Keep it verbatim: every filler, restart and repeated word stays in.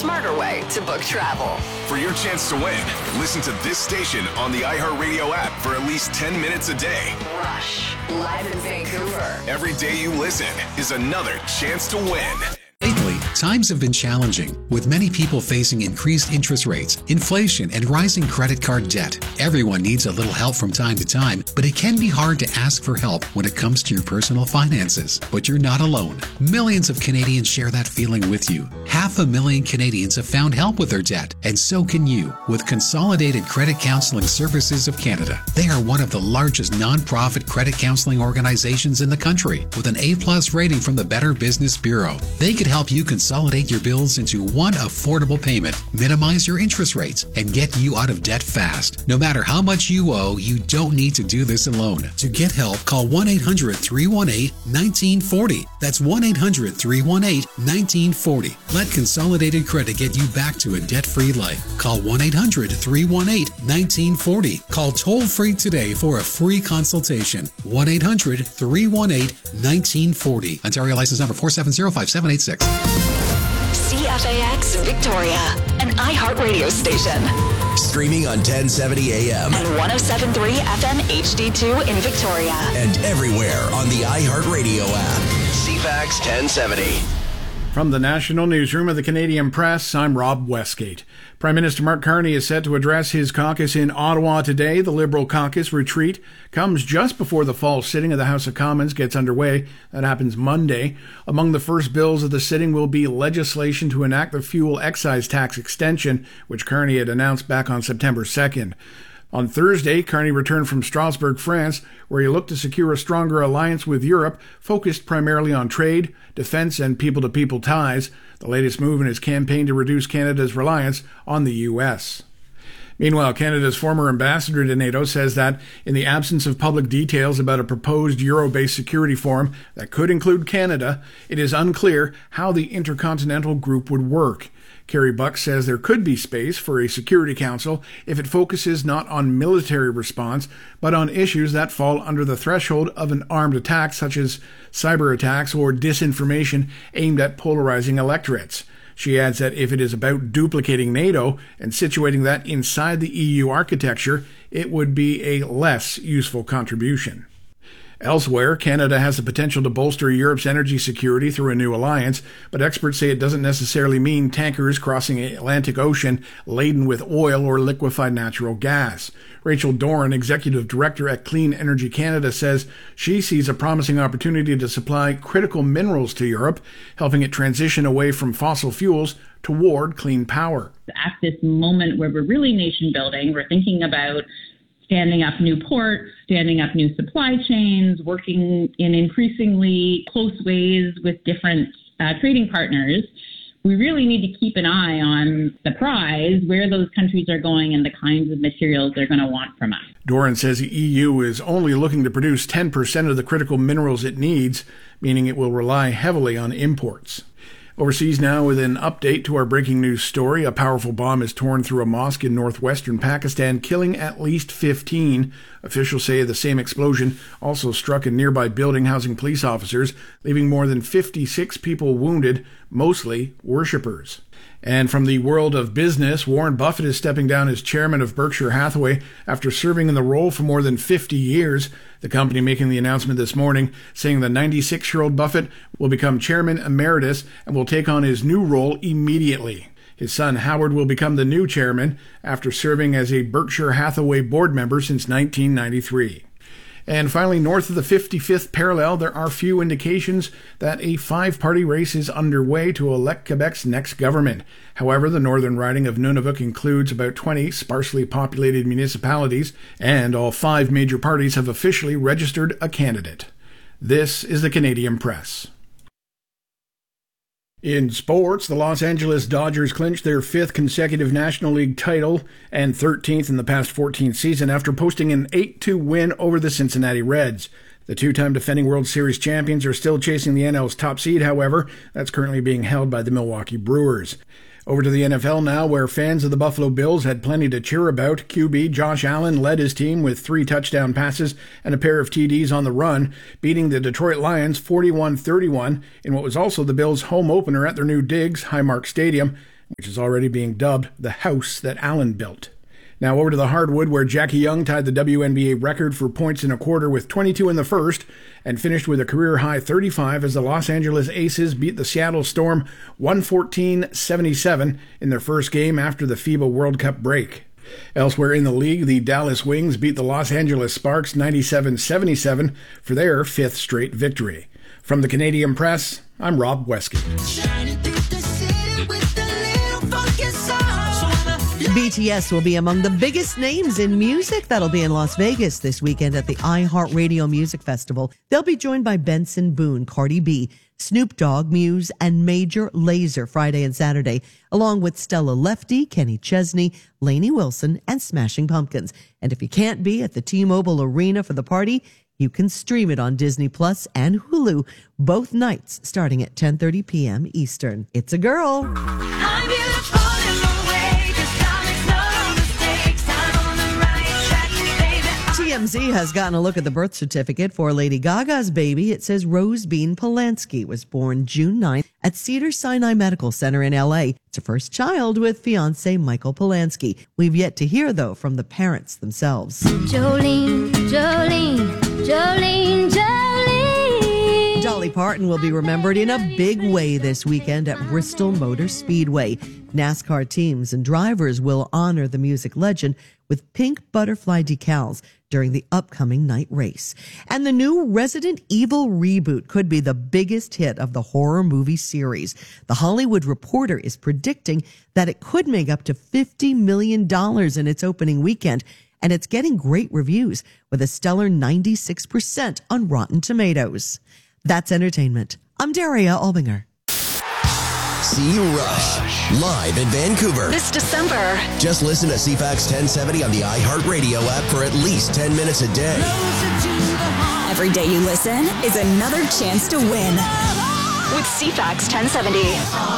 smarter way to book travel. For your chance to win, listen to this station on the iHeartRadio app for at least ten minutes a day. Rush, live in Vancouver. Every day you listen is another chance to win. Lately, times have been challenging, with many people facing increased interest rates, inflation, and rising credit card debt. Everyone needs a little help from time to time, but it can be hard to ask for help when it comes to your personal finances. But you're not alone. Millions of Canadians share that feeling with you. Half a million Canadians have found help with their debt, and so can you with Consolidated Credit Counseling Services of Canada. They are one of the largest non-profit credit counseling organizations in the country, with an A-plus rating from the Better Business Bureau. They could help you consolidate your bills into one affordable payment, minimize your interest rates, and get you out of debt fast. No matter how much you owe, you don't need to do this alone. To get help, call one eight hundred, three one eight, one nine four zero. That's one eight hundred, three one eight, one nine four zero. Let Consolidated Credit get you back to a debt-free life. Call one eight hundred, three one eight, one nine four zero. Call toll-free today for a free consultation. one eight hundred, three one eight, one nine four zero. Ontario license number four seven zero, five seven eight six. C F A X Victoria, an iHeart radio station. Streaming on ten seventy A M and one oh seven point three F M H D two in Victoria. And everywhere on the iHeart Radio app. C F A X ten seventy. From the National Newsroom of the Canadian Press, I'm Rob Westgate. Prime Minister Mark Carney is set to address his caucus in Ottawa today. The Liberal caucus retreat comes just before the fall sitting of the House of Commons gets underway. That happens Monday. Among the first bills of the sitting will be legislation to enact the fuel excise tax extension, which Carney had announced back on September second. On Thursday, Carney returned from Strasbourg, France, where he looked to secure a stronger alliance with Europe, focused primarily on trade, defense, and people-to-people ties, the latest move in his campaign to reduce Canada's reliance on the U S. Meanwhile, Canada's former ambassador to NATO says that, in the absence of public details about a proposed Euro-based security forum that could include Canada, it is unclear how the intercontinental group would work. Kerry Buck says there could be space for a Security Council if it focuses not on military response, but on issues that fall under the threshold of an armed attack, such as cyber attacks or disinformation aimed at polarizing electorates. She adds that if it is about duplicating NATO and situating that inside the E U architecture, it would be a less useful contribution. Elsewhere, Canada has the potential to bolster Europe's energy security through a new alliance, but experts say it doesn't necessarily mean tankers crossing the Atlantic Ocean laden with oil or liquefied natural gas. Rachel Doran, executive director at Clean Energy Canada, says she sees a promising opportunity to supply critical minerals to Europe, helping it transition away from fossil fuels toward clean power. At this moment where we're really nation building, we're thinking about standing up new ports, standing up new supply chains, working in increasingly close ways with different uh, trading partners. We really need to keep an eye on the prize, where those countries are going and the kinds of materials they're going to want from us. Doran says the E U is only looking to produce ten percent of the critical minerals it needs, meaning it will rely heavily on imports. Overseas now with an update to our breaking news story. A powerful bomb is torn through a mosque in northwestern Pakistan, killing at least fifteen. Officials say the same explosion also struck a nearby building housing police officers, leaving more than fifty-six people wounded, mostly worshippers. And from the world of business, Warren Buffett is stepping down as chairman of Berkshire Hathaway after serving in the role for more than fifty years. The company making the announcement this morning, saying the ninety-six-year-old Buffett will become chairman emeritus and will take on his new role immediately. His son Howard will become the new chairman after serving as a Berkshire Hathaway board member since nineteen ninety-three. And finally, north of the fifty-fifth parallel, there are few indications that a five-party race is underway to elect Quebec's next government. However, the northern riding of Nunavut includes about twenty sparsely populated municipalities, and all five major parties have officially registered a candidate. This is the Canadian Press. In sports, the Los Angeles Dodgers clinched their fifth consecutive National League title and thirteenth in the past fourteen season after posting an eight two win over the Cincinnati Reds. The two-time defending World Series champions are still chasing the N L's top seed, however. That's currently being held by the Milwaukee Brewers. Over to the N F L now, where fans of the Buffalo Bills had plenty to cheer about. Q B Josh Allen led his team with three touchdown passes and a pair of T Ds on the run, beating the Detroit Lions forty-one thirty-one in what was also the Bills' home opener at their new Diggs Highmark Stadium. which is already being dubbed the house that Allen built. Now over to the hardwood, where Jackie Young tied the W N B A record for points in a quarter with twenty-two in the first and finished with a career-high thirty-five as the Los Angeles Aces beat the Seattle Storm one fourteen seventy-seven in their first game after the FIBA World Cup break. Elsewhere in the league, the Dallas Wings beat the Los Angeles Sparks ninety-seven seventy-seven for their fifth straight victory. From the Canadian Press, I'm Rob Westgate. B T S will be among the biggest names in music that'll be in Las Vegas this weekend at the iHeartRadio Music Festival. They'll be joined by Benson Boone, Cardi B, Snoop Dogg, Muse, and Major Lazer Friday and Saturday, along with Stella Lefty, Kenny Chesney, Lainey Wilson, and Smashing Pumpkins. And if you can't be at the T-Mobile Arena for the party, you can stream it on Disney Plus and Hulu both nights starting at ten thirty p.m. Eastern. It's a girl. I'm beautiful in my way, 'cause time makes no mistakes. I'm on the right track, baby. T M Z has gotten a look at the birth certificate for Lady Gaga's baby. It says Rose Bean Polanski was born June ninth at Cedars-Sinai Medical Center in L A. It's her first child with fiancé Michael Polanski. We've yet to hear, though, from the parents themselves. Jolene, Jolene, Jolene, Jolene. Dolly Parton will be remembered in a big way this weekend at Bristol Motor Speedway. NASCAR teams and drivers will honor the music legend with pink butterfly decals during the upcoming night race. And the new Resident Evil reboot could be the biggest hit of the horror movie series. The Hollywood Reporter is predicting that it could make up to fifty million dollars in its opening weekend, and it's getting great reviews with a stellar ninety-six percent on Rotten Tomatoes. That's entertainment. I'm Daria Albinger. See Rush, live in Vancouver. This December. Just listen to C FAX ten seventy on the iHeartRadio app for at least ten minutes a day. Every day you listen is another chance to win. With C FAX ten seventy.